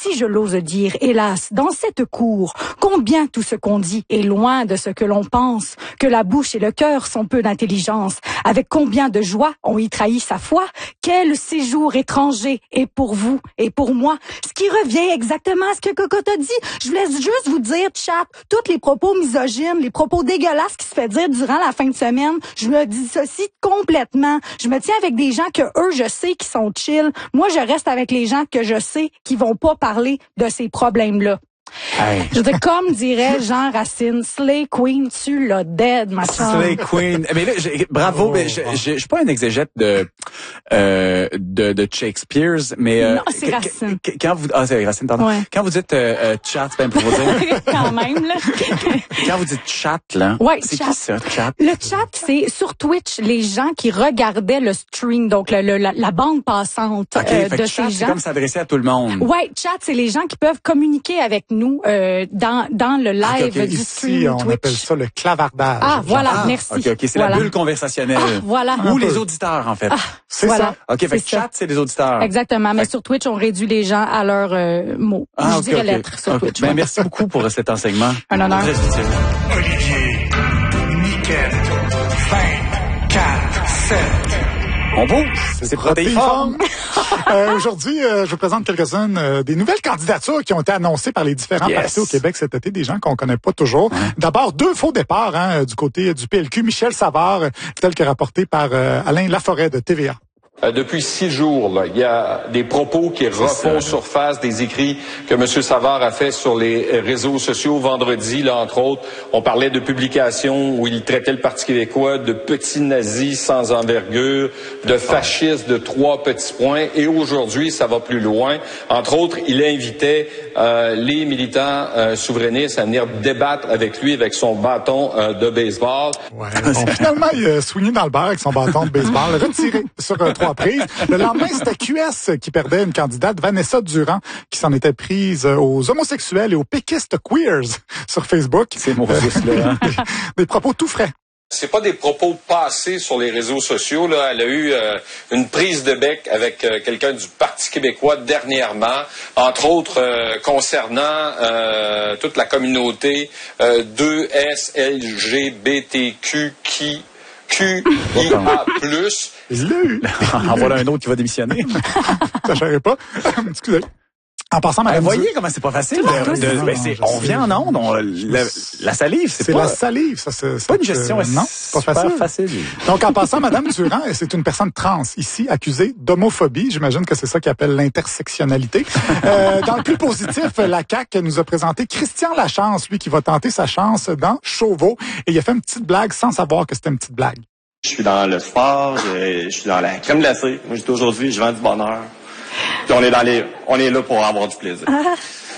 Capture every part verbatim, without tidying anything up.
si je l'ose dire, hélas, dans cette cour, combien tout ce qu'on dit est loin de ce que l'on pense, que la bouche et le cœur sont peu d'intelligence, avec combien de joie on y trahit sa foi, quel séjour étranger est pour vous et pour moi, ce qui revient exactement à ce que Cocotte a dit. Je voulais juste vous dire, chat, tous les propos misogynes, les propos dégueulasses qui se fait dire durant la fin de semaine, je me dissocie complètement. Je me tiens avec des gens que eux, je sais qui sont chill. Moi, je reste avec les gens que je sais qui vont pas parler de ces problèmes-là. Hey. Je veux dire, comme dirait Jean Racine, Slay Queen, tu l'as dead, ma chère. Slay Queen. Mais là, bravo, oh, mais je, je, je suis pas un exégète de, euh, de, de Shakespeare, mais, euh, non, c'est Racine. Quand vous, ah, c'est Racine, pardon. Ouais. Quand vous dites, euh, chat, c'est pour vous dire. Quand même, là. Quand vous dites chat, là. Ouais, c'est chat. qui ça, chat? Le chat, c'est sur Twitch, les gens qui regardaient le stream, donc le, le, la, la bande passante okay, euh, de chat, ces gens. C'est comme s'adresser à tout le monde. Ouais, chat, c'est les gens qui peuvent communiquer avec nous euh, dans dans le live okay, okay. du Ici, stream on Twitch. appelle ça le clavardage. Ah, voilà, ah, merci. OK, OK, c'est voilà. la bulle conversationnelle. Ah, voilà. Ou les auditeurs, en fait. Ah, c'est voilà. ça. OK, fait que chat, c'est les auditeurs. Exactement, mais fait... sur Twitch, on réduit les gens à leurs euh, mots. Ah, Je okay, dirais okay. lettres sur okay. Twitch. Ben, ouais. merci beaucoup pour cet enseignement. Un honneur. Très utile. Olivier, Niquette, vingt, quatre, sept. On bouge, c'est protéiforme. euh, Aujourd'hui, euh, je vous présente quelques-unes euh, des nouvelles candidatures qui ont été annoncées par les différents yes. partis au Québec cet été, des gens qu'on connaît pas toujours. Ouais. D'abord, deux faux départs hein, du côté du P L Q. Michel Savard, tel que rapporté par euh, Alain Laforêt de T V A. Euh, depuis six jours, là, il y a des propos qui refont surface, des écrits que M. Savard a fait sur les réseaux sociaux vendredi, là, entre autres. On parlait de publications où il traitait le Parti québécois de petits nazis sans envergure, de fascistes de trois petits points. Et aujourd'hui, ça va plus loin. Entre autres, il invitait euh, les militants euh, souverainistes à venir débattre avec lui avec son bâton euh, de baseball. Ouais, bon, finalement, il a soigné dans le beurre avec son bâton de baseball, retiré sur euh, trois prises. Le lendemain, c'était Q S qui perdait une candidate, Vanessa Durand, qui s'en était prise aux homosexuels et aux péquistes queers sur Facebook. C'est mon fils, là. Hein? des, des propos tout frais. C'est pas des propos passés sur les réseaux sociaux. Là, elle a eu euh, une prise de bec avec euh, quelqu'un du Parti québécois dernièrement, entre autres euh, concernant euh, toute la communauté euh, deux S L G B T Q qui Q I A plus. Il l'a eu. En voilà un autre qui va démissionner. Ça ne pas. Excusez. En passant, madame. Vous voyez comment c'est pas facile. De, de, de, ben c'est, on vient en onde, on, la, la salive, c'est, c'est pas... la salive, ça. C'est, c'est pas une gestion, euh, non, pas facile. facile. Donc, en passant, madame Durand, c'est une personne trans, ici, accusée d'homophobie. J'imagine que c'est ça qu'ils appellent l'intersectionnalité. euh, dans le plus positif, la C A Q nous a présenté Christian Lachance, lui, qui va tenter sa chance dans Chauveau. Et il a fait une petite blague sans savoir que c'était une petite blague. Je suis dans le sport, je, je suis dans la crème glacée. Moi, j'étais aujourd'hui, je vends du bonheur. Puis on est dans les, on est là pour avoir du plaisir. Ah.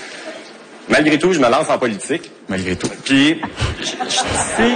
Malgré tout, je me lance en politique. Malgré tout. Puis, si...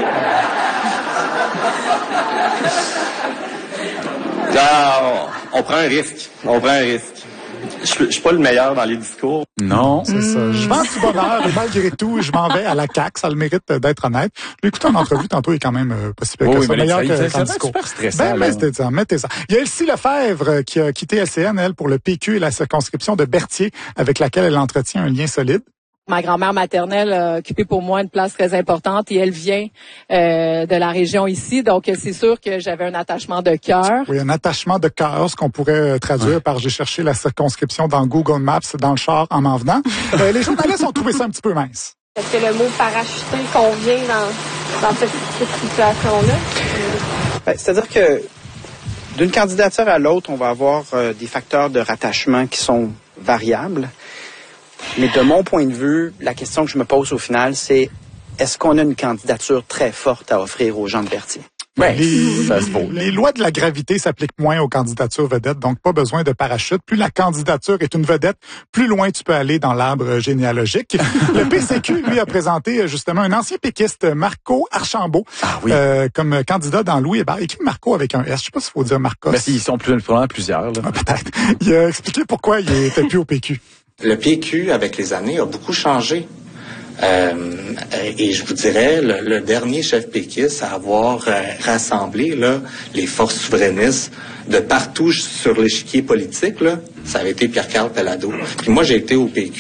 Là, on, on prend un risque. On prend un risque. Je, je suis pas le meilleur dans les discours. Non. C'est mmh. ça. Je vends du bonheur et malgré tout, je m'en vais à la C A Q. Ça a le mérite d'être honnête. Lui, écoutez, en entrevue, tantôt, il est quand même euh, pas si pire oui, que ça. Mais meilleur ça, que ça, qu'en ça discours. Super stressant. Ben, mettez ça, mettez ça. Il y a Elsie Lefebvre qui a quitté L C N, elle, pour le P Q et la circonscription de Berthier, avec laquelle elle entretient un lien solide. Ma grand-mère maternelle a occupé pour moi une place très importante et elle vient euh, de la région ici. Donc, c'est sûr que j'avais un attachement de cœur. Oui, un attachement de cœur, ce qu'on pourrait traduire ouais. par « j'ai cherché la circonscription dans Google Maps, dans le char, en m'en venant ». Euh, les journalistes ont trouvé ça un petit peu mince. Est-ce que le mot « parachuté » convient dans, dans cette, cette situation-là? Ben, c'est-à-dire que d'une candidature à l'autre, on va avoir euh, des facteurs de rattachement qui sont variables. Mais de mon point de vue, la question que je me pose au final, c'est est-ce qu'on a une candidature très forte à offrir aux gens de Berthier? Ben, les, ça se vaut. Les lois de la gravité s'appliquent moins aux candidatures vedettes, donc pas besoin de parachute. Plus la candidature est une vedette, plus loin tu peux aller dans l'arbre généalogique. Le P C Q, lui, a présenté justement un ancien péquiste, Marco Archambault, ah, oui. euh, comme candidat dans Louis Hébert. Écrit Marco avec un S. Je sais pas s'il faut dire Marcos. Ben, ils sont plus, probablement plusieurs. Là. Ah, peut-être. Il a expliqué pourquoi il était plus au P Q. Le P Q, avec les années, a beaucoup changé. Euh, et je vous dirais, le, le dernier chef péquiste à avoir euh, rassemblé là, les forces souverainistes de partout sur l'échiquier politique, là, ça avait été Pierre-Carl Pellado. Puis moi, j'ai été au P Q.